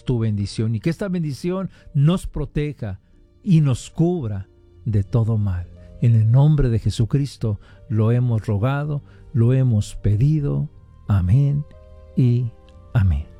tu bendición y que esta bendición nos proteja y nos cubra de todo mal. En el nombre de Jesucristo lo hemos rogado, lo hemos pedido. Amén y amén.